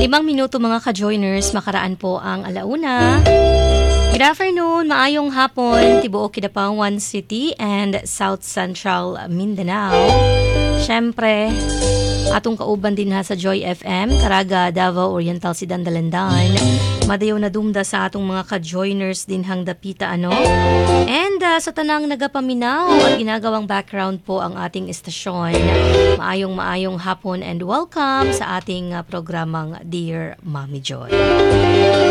5 minuto mga ka-joiners, makaraan po ang alauna. Good afternoon, maayong hapon, tibuok Kidapawan City and South Central Mindanao. Siyempre, atong kauban din ha sa Joy FM, Caraga, Davao Oriental, Sidan, Dalandan. Madayaw na dumda sa atong mga ka-joiners din hang dapita And sa tanang nagapaminaw at ginagawang background po ang ating estasyon. Maayong hapon and welcome sa ating programang Dear Mommy Joy.